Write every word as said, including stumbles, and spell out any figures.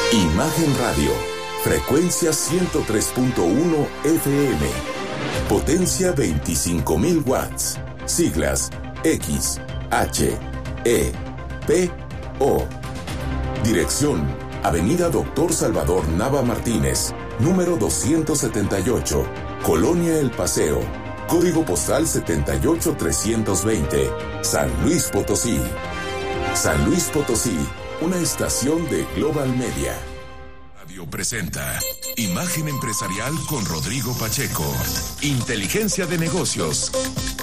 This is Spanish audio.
Imagen Radio, frecuencia ciento tres punto uno F M, potencia veinticinco mil watts, siglas X, H, E, P, O. Dirección, Avenida Doctor Salvador Nava Martínez, número doscientos setenta y ocho, Colonia El Paseo, código postal setenta y ocho trescientos veinte, San Luis Potosí. San Luis Potosí, una estación de Global Media. Radio presenta Imagen Empresarial con Rodrigo Pacheco. Inteligencia de negocios.